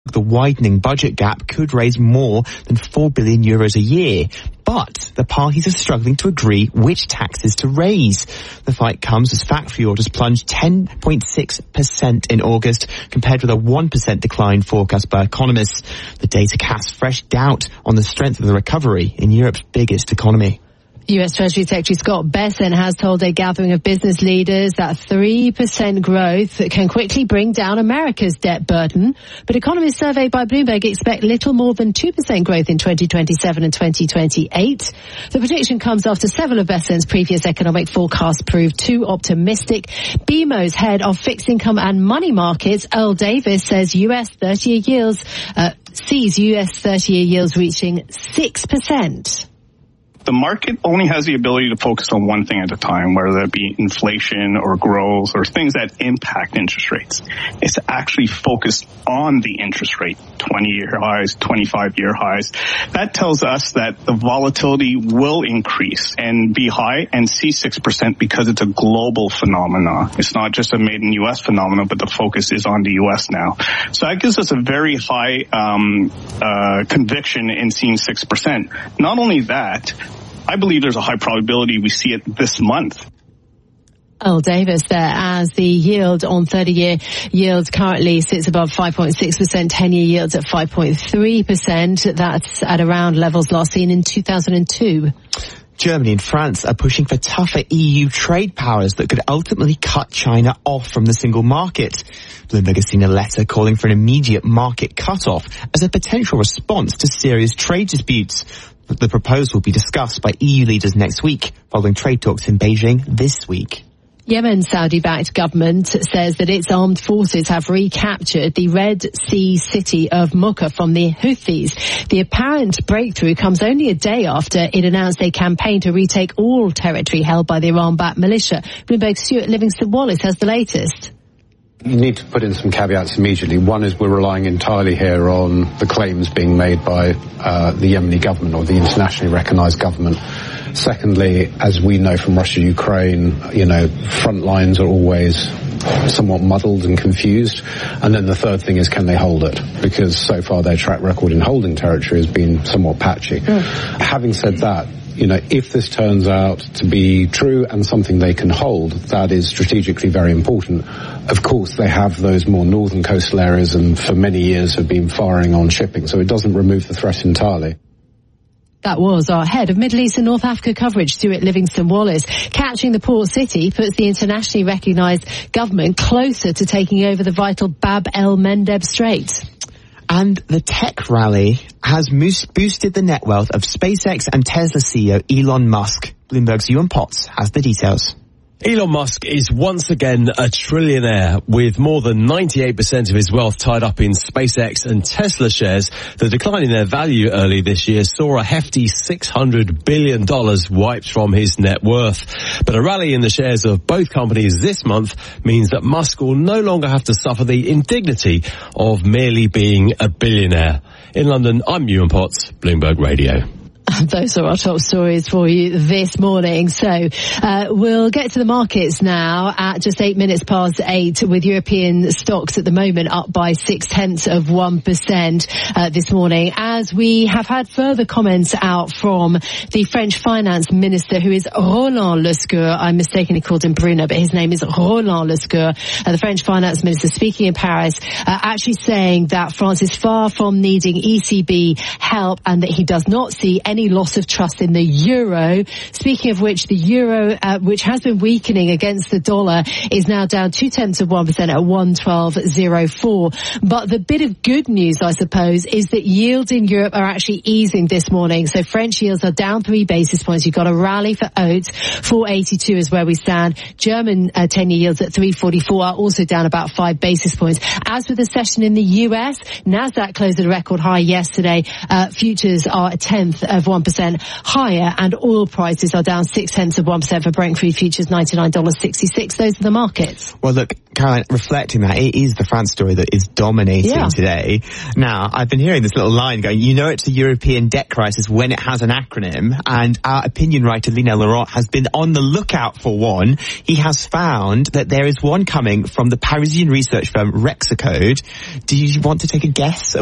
The widening budget gap could raise more than €4 billion a year. But the parties are struggling to agree which taxes to raise. The fight comes as factory orders plunged 10.6% in August, compared with a 1% decline forecast by economists. The data casts fresh doubt on the strength of the recovery in Europe's biggest economy. US Treasury Secretary Scott Bessent has told a gathering of business leaders that 3% growth can quickly bring down America's debt burden. But economists surveyed by Bloomberg expect little more than 2% growth in 2027 and 2028. The prediction comes after several of Bessent's previous economic forecasts proved too optimistic. BMO's head of fixed income and money markets, Earl Davis, says US 30-year yields sees US 30-year yields reaching 6%. The market only has the ability to focus on one thing at a time, whether that be inflation or growth or things that impact interest rates. It's actually focused on the interest rate, 20-year highs, 25-year highs. That tells us that the volatility will increase and be high and see 6% because it's a global phenomenon. It's not just a made in U.S. phenomenon, but the focus is on the U.S. now. So that gives us a very high conviction in seeing 6%. Not only that, I believe there's a high probability we see it this month. Earl Davis there, as the yield on 30-year yields currently sits above 5.6%, 10-year yields at 5.3%. That's at around levels last seen in 2002. Germany and France are pushing for tougher EU trade powers that could ultimately cut China off from the single market. Bloomberg has seen a letter calling for an immediate market cut-off as a potential response to serious trade disputes. The proposal will be discussed by EU leaders next week, following trade talks in Beijing this week. Yemen's Saudi-backed government says that its armed forces have recaptured the Red Sea city of Mocha from the Houthis. The apparent breakthrough comes only a day after it announced a campaign to retake all territory held by the Iran-backed militia. Bloomberg's Stuart Livingston-Wallace has the latest. You need to put in some caveats immediately. One is we're relying entirely here on the claims being made by the Yemeni government or the internationally recognized government. Secondly, as we know from Russia-Ukraine, front lines are always somewhat muddled and confused. And then the third thing is, can they hold it? Because so far their track record in holding territory has been somewhat patchy. Having said that, if this turns out to be true and something they can hold, that is strategically very important. Of course, they have those more northern coastal areas and for many years have been firing on shipping, so it doesn't remove the threat entirely. That was our head of Middle East and North Africa coverage, Stuart Livingston-Wallace. Catching the port city puts the internationally recognised government closer to taking over the vital Bab el-Mandeb Strait. And the tech rally has boosted the net wealth of SpaceX and Tesla CEO Elon Musk. Bloomberg's Ewan Potts has the details. Elon Musk is once again a trillionaire with more than 98% of his wealth tied up in SpaceX and Tesla shares. The decline in their value early this year saw a hefty $600 billion wiped from his net worth. But a rally in the shares of both companies this month means that Musk will no longer have to suffer the indignity of merely being a billionaire. In London, I'm Ewan Potts, Bloomberg Radio. Those are our top stories for you this morning. So we'll get to the markets now at just 8 minutes past 8, with European stocks at the moment up by 0.6% this morning, as we have had further comments out from the French finance minister, who is Roland Lescure. I mistakenly called him Bruno, but his name is Roland Lescure. The French finance minister, speaking in Paris, actually saying that France is far from needing ECB help and that he does not see any loss of trust in the euro. Speaking of which, the euro, which has been weakening against the dollar, is now down 0.2% at 112.04. But the bit of good news, I suppose, is that yields in Europe are actually easing this morning. So French yields are down 3 basis points. You've got a rally for oats. 4.82 is where we stand. German 10-year yields at 3.44 are also down about 5 basis points. As for the session in the US, Nasdaq closed at a record high yesterday. Futures are a tenth of of 1% higher, and oil prices are down 0.6% for Brent crude futures, $99.66. Those are the markets. Well, look, Caroline, reflecting that, it is the France story that is dominating today. Now, I've been hearing this little line going, it's a European debt crisis when it has an acronym, and our opinion writer, Lionel Laurent, has been on the lookout for one. He has found that there is one coming from the Parisian research firm Rexacode. Do you want to take a guess